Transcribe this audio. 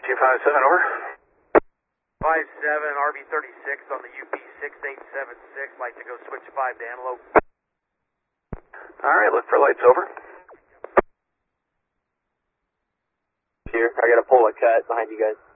257, over. 57, RV36 on the UP 6876, like to go switch 5 to Antelope. Alright, look for lights, over. Here, I got a pull a cut behind you guys.